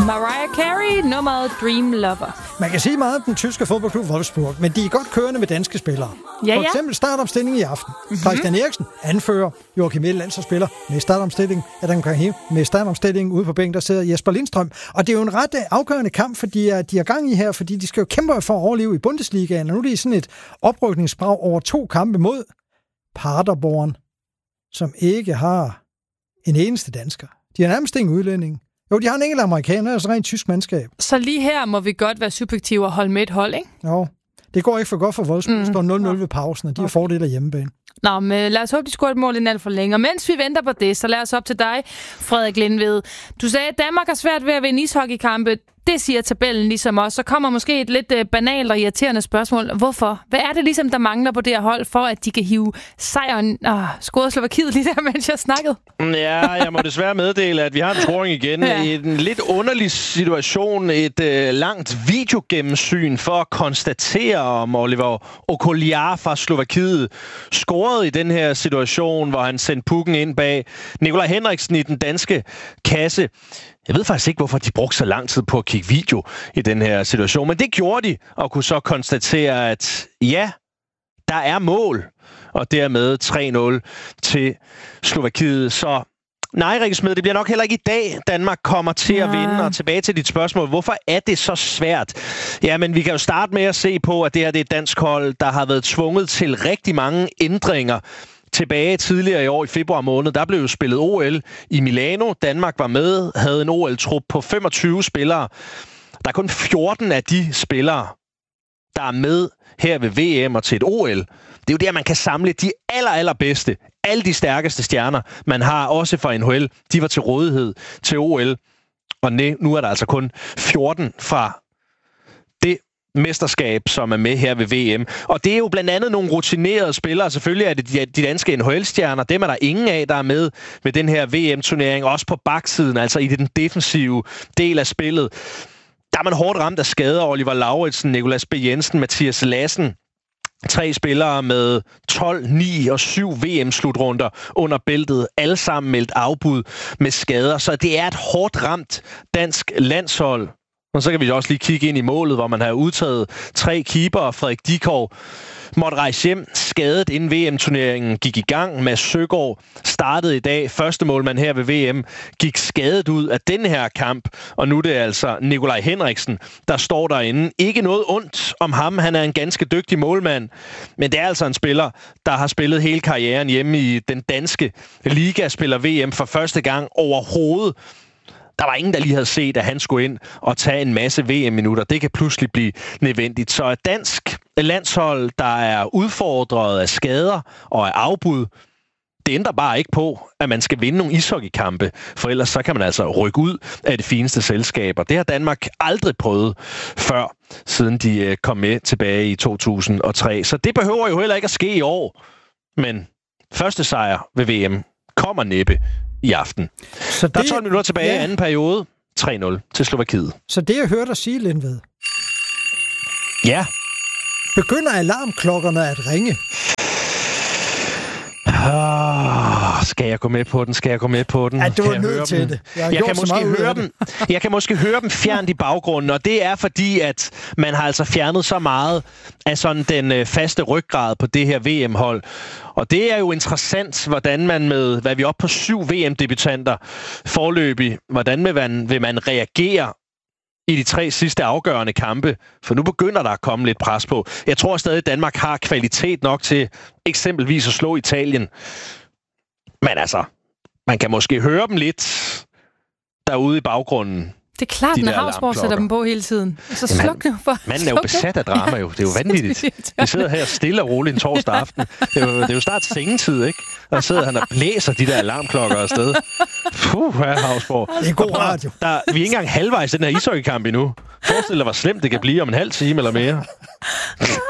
Mariah Carey, nummeret Dream Lover. Man kan sige meget om den tyske fodboldklub Wolfsburg, men de er godt kørende med danske spillere. Ja. For eksempel startopstilling i aften. Christian Eriksen, anfører. Joachim L. landsholdsspiller med startopstilling. Adam Kahim med startopstilling ude på bænken, der sidder Jesper Lindstrøm. Og det er jo en ret afgørende kamp, fordi de er gang i her, fordi de skal jo kæmpe for at overleve i Bundesligaen. Og nu er det sådan et oprykningsbrag over 2 kampe mod Paderborn, som ikke har en eneste dansker. De har nærmest ingen udlænding. Jo, de har en enkelt amerikaner, altså rent tysk mandskab. Så lige her må vi godt være subjektive og holde med et hold, ikke? Jo, det går ikke for godt for Wolfsburg. Det står 0-0 ved pausen, og de har fordel af hjemmebane. Nå, men lad os håbe, de scorer et mål inden alt for længe. Og mens vi venter på det, så lad os op til dig, Frederik Lindved. Du sagde, at Danmark har svært ved at vinde ishockeykampe. Det siger tabellen ligesom også. Så kommer måske et lidt banalt og irriterende spørgsmål. Hvorfor? Hvad er det ligesom, der mangler på det her hold, for at de kan hive sejren? Scorede Slovakiet lige der, mens jeg snakkede? Ja, jeg må desværre meddele, at vi har en scoring igen. Ja. En lidt underlig situation. Et langt videogennemsyn for at konstatere, om Oliver Okoliar fra Slovakiet scorede i den her situation, hvor han sendte pucken ind bag Nikolaj Henriksen i den danske kasse. Jeg ved faktisk ikke, hvorfor de brugte så lang tid på at kigge video i den her situation, men det gjorde de, og kunne så konstatere, at ja, der er mål, og dermed 3-0 til Slovakiet. Så nej, Rikke Smed, det bliver nok heller ikke i dag, Danmark kommer til at vinde. Og tilbage til dit spørgsmål, hvorfor er det så svært? Jamen, vi kan jo starte med at se på, at det her det er et dansk hold, der har været tvunget til rigtig mange ændringer. Tilbage tidligere i år i februar måned, der blev jo spillet OL i Milano. Danmark var med, havde en OL-trup på 25 spillere. Der er kun 14 af de spillere, der er med her ved VM og til et OL. Det er jo der, man kan samle de allerbedste, alle de stærkeste stjerner, man har også fra NHL. De var til rådighed til OL. Og nu er der altså kun 14 fra det mesterskab, som er med her ved VM. Og det er jo blandt andet nogle rutinerede spillere. Selvfølgelig er det de danske NHL-stjerner. Dem er der ingen af, der er med den her VM-turnering. Også på baksiden, altså i den defensive del af spillet. Der er man hårdt ramt af skader. Oliver Lauritsen, Nicolas B. Jensen, Mathias Lassen. 3 spillere med 12, 9 og 7 VM-slutrunder under bæltet. Alle sammen meldt afbud med skader. Så det er et hårdt ramt dansk landshold. Og så kan vi også lige kigge ind i målet, hvor man har udtaget 3 keepere. Frederik Dikov måtte rejse hjem skadet, inden VM-turneringen gik i gang. Mads Søgaard startede i dag. Første målmand her ved VM gik skadet ud af den her kamp. Og nu er det altså Nikolaj Henriksen, der står derinde. Ikke noget ondt om ham. Han er en ganske dygtig målmand. Men det er altså en spiller, der har spillet hele karrieren hjemme i den danske liga. Spiller VM for første gang overhovedet. Der var ingen, der lige havde set, at han skulle ind og tage en masse VM-minutter. Det kan pludselig blive nødvendigt. Så et dansk landshold, der er udfordret af skader og af afbud, det ændrer bare ikke på, at man skal vinde nogle ishockeykampe. For ellers så kan man altså rykke ud af det fineste selskab. Og det har Danmark aldrig prøvet før, siden de kom med tilbage i 2003. Så det behøver jo heller ikke at ske i år. Men første sejr ved VM kommer næppe i aften. Så der er 12 minutter tilbage i anden periode. 3-0 til Slovakiet. Så det, jeg hørte dig sige, Lindved. Ja. Begynder alarmklokkerne at ringe? Skal jeg gå med på den? Ja, du er nødt til det. Jeg kan måske høre dem fjernt i baggrunden, og det er fordi, at man har altså fjernet så meget af sådan den faste ryggrad på det her VM-hold. Og det er jo interessant, hvordan man med, hvad vi er oppe på 7 VM-debutanter forløbig, hvordan vil man reagere i de 3 sidste afgørende kampe, for nu begynder der at komme lidt pres på. Jeg tror stadig, at Danmark har kvalitet nok til eksempelvis at slå Italien. Men altså, man kan måske høre dem lidt derude i baggrunden. Det er klart, når Havsborg sætter dem på hele tiden. Så sluk nu for. Manden er jo besat af drama jo. Det er jo vanvittigt. Vi sidder her stille og roligt en torsdag aften. Det er jo snart sengetid, ikke? Og sidder han og blæser de der alarmklokker afsted. Her Havsborg. Det er god radio. Vi er ikke engang halvvejs i den her ishockeykamp endnu. Forestil dig, hvor slemt det kan blive om en halv time eller mere.